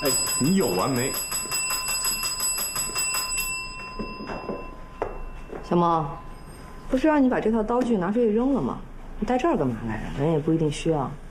哎，你有完没？ 小猫，不是让你把这套刀具拿出去扔了吗？你带这儿干嘛来着？人也不一定需要。